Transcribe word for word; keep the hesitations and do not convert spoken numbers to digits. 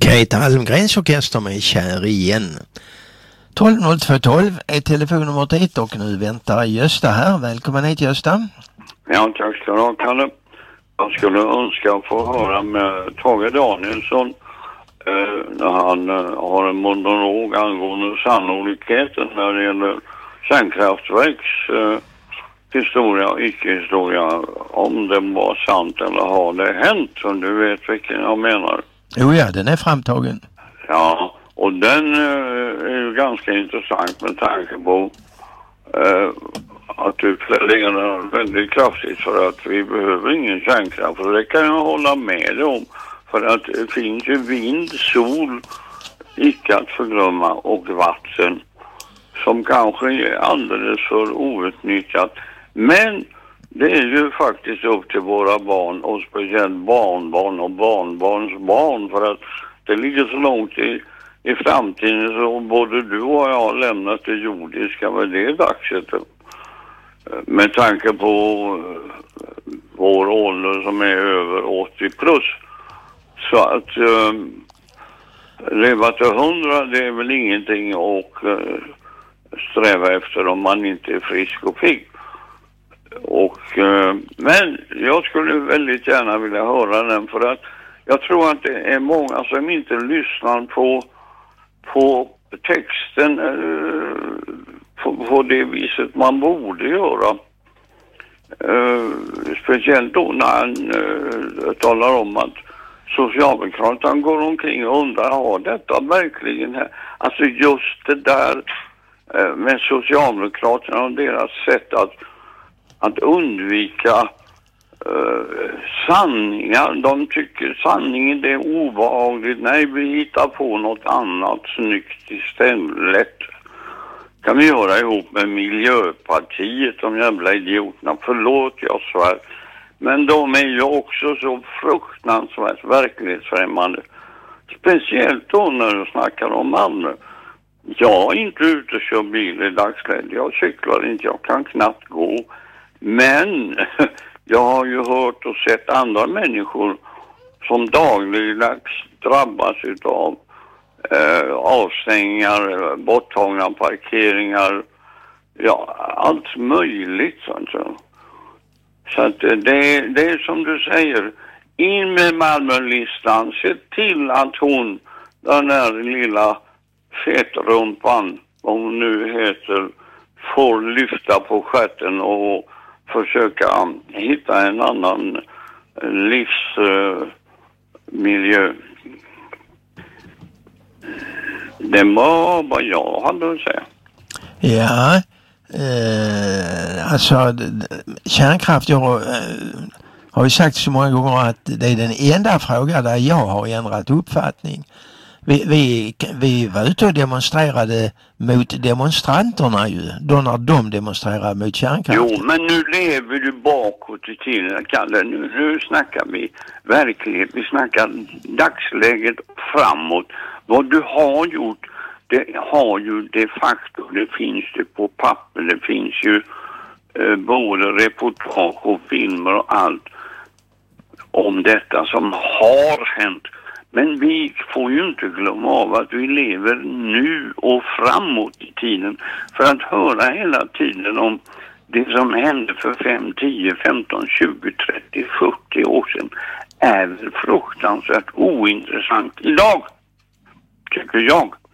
Greta Almgrens orkester med Kär igen. tolv noll två tolv är telefonnummer ett och nu väntar Gösta här. Välkommen hit, Gösta. Ja, tack ska du ha, Kalle. Jag skulle önska att få höra med Tage Danielsson eh, när han eh, har en monolog angående sannolikheten när det gäller kärnkraftverks eh, historia och icke-historia, om det var sant eller har det hänt, om du vet vilken jag menar. Jo ja, den är framtagen. Ja, och den eh, är ju ganska intressant med tanke på eh, att du pläderar väldigt kraftigt för att vi behöver ingen kärnkraft. Och det kan jag hålla med om. För att det finns ju vind, sol, icke att förglömma, och vatten som kanske är alldeles för outnyttjat. Men det är ju faktiskt upp till våra barn, och speciellt barnbarn och barnbarns barn, för att det ligger så långt i, i framtiden så både du och jag har lämnat det jordiska med det dagssättet. Med tanke på vår ålder som är över åttio plus. Så att uh, leva till hundra, det är väl ingenting att uh, sträva efter om man inte är frisk och pigg. Och, uh, men jag skulle väldigt gärna vilja höra den, för att jag tror att det är många som inte lyssnar på, på texten uh, på, på det viset man borde göra. Uh, speciellt då när han uh, talar om att Socialdemokraterna går omkring och undrar, har detta verkligen här? Alltså just det där uh, med Socialdemokraterna och deras sätt att, att undvika uh, sanningar. De tycker sanningen det är obehagligt. Nej, vi hittar på något annat snyggt istället. Kan vi göra ihop med Miljöpartiet, de jävla idioterna. Förlåt, jag svär. Men de är ju också så fruktansvärt verklighetsfrämmande. Speciellt då när du snackar om Malmö. Jag är inte ute och kör bil i dagsläget. Jag cyklar inte, jag kan knappt gå. Men jag har ju hört och sett andra människor som dagligdags drabbas utav Eh, avstängningar, borttagna parkeringar, ja, allt möjligt alltså. Så att det, det är som du säger, in med Malmölistan, se till att hon, den där lilla fetrumpan, vad hon nu heter, får lyfta på stjärten och försöka hitta en annan livsmiljö. Uh, Det var vad jag hade att säga. Ja, eh, alltså kärnkraft, jag eh, har ju sagt så många gånger att det är den enda frågan där jag har ändrat uppfattning. Vi, vi, vi var ute och demonstrerade mot demonstranterna ju, då när de demonstrerade mot kärnkraft. Jo, men nu lever du bakåt i tiden, Kalle. Nu, nu snackar vi verklighet, vi snackar dagsläget framåt. Vad du har gjort, det har ju de facto, det finns det på papper, det finns ju eh, både reportage och filmer och allt om detta som har hänt. Men vi får ju inte glömma av att vi lever nu och framåt i tiden. För att höra hela tiden om det som hände för fem, tio, femton, tjugo, trettio, fyrtio år sedan är väl fruktansvärt ointressant idag, tycker jag.